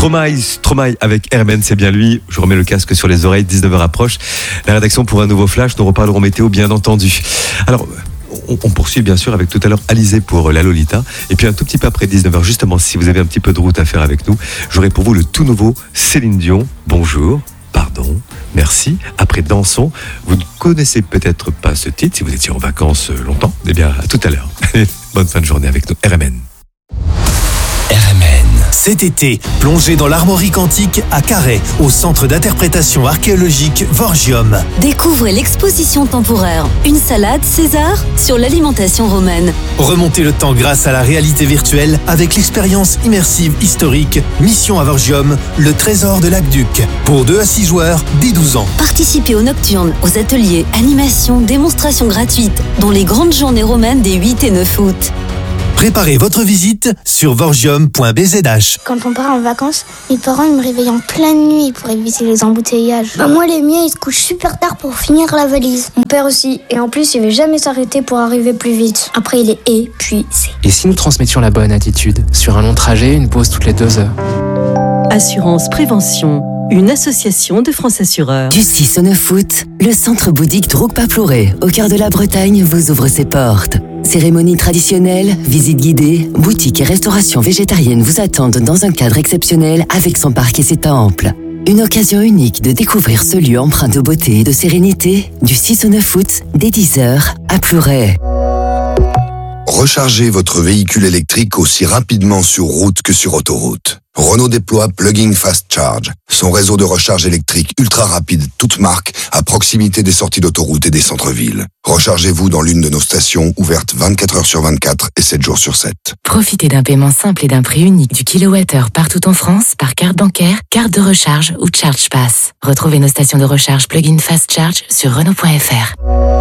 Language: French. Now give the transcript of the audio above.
Stromae avec Hermen, c'est bien lui. Je remets le casque sur les oreilles, 19h approche. La rédaction pour un nouveau flash, nous reparlerons météo bien entendu. Alors, on poursuit bien sûr avec tout à l'heure Alizé pour la Lolita. Et puis un tout petit peu après 19h, justement, si vous avez un petit peu de route à faire avec nous, j'aurai pour vous le tout nouveau Céline Dion. Bonjour, pardon, merci. Après Dansons, vous ne connaissez peut-être pas ce titre si vous étiez en vacances longtemps. Eh bien, à tout à l'heure. Bonne fin de journée avec nous. RMN. Cet été, plongez dans l'armorique antique à Carhaix, au centre d'interprétation archéologique Vorgium. Découvrez l'exposition temporaire Une salade César sur l'alimentation romaine. Remontez le temps grâce à la réalité virtuelle avec l'expérience immersive historique Mission à Vorgium, le trésor de l'Aqueduc. Pour 2 à 6 joueurs, dès 12 ans. Participez aux nocturnes, aux ateliers, animations, démonstrations gratuites, dont les grandes journées romaines des 8 et 9 août. Préparez votre visite sur vorgium.bzh. Quand on part en vacances, mes parents ils me réveillent en pleine nuit pour éviter les embouteillages. Moi, les miens, ils se couchent super tard pour finir la valise. Mon père aussi. Et en plus, il ne veut jamais s'arrêter pour arriver plus vite. Après, il est épuisé. Et si nous transmettions la bonne attitude? Sur un long trajet, une pause toutes les 2 heures. Assurance Prévention, une association de France Assureurs. Du 6 au 9 août, le centre bouddhique Drogpa-Plouré, au cœur de la Bretagne, vous ouvre ses portes. Cérémonies traditionnelles, visites guidées, boutiques et restauration végétarienne vous attendent dans un cadre exceptionnel avec son parc et ses temples. Une occasion unique de découvrir ce lieu empreint de beauté et de sérénité du 6 au 9 août, dès 10h, à Plouré. Rechargez votre véhicule électrique aussi rapidement sur route que sur autoroute. Renault déploie Plug-in Fast Charge, son réseau de recharge électrique ultra rapide, toute marque, à proximité des sorties d'autoroute et des centres-villes. Rechargez-vous dans l'une de nos stations, ouvertes 24 heures sur 24 et 7 jours sur 7. Profitez d'un paiement simple et d'un prix unique du kilowattheure partout en France par carte bancaire, carte de recharge ou Charge Pass. Retrouvez nos stations de recharge Plug-in Fast Charge sur Renault.fr.